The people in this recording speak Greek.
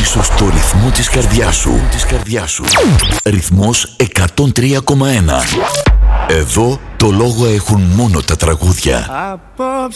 πίσω στο ρυθμό της καρδιάς σου. Ρυθμός 103,1. Εδώ το λόγο έχουν μόνο τα τραγούδια. Απόψε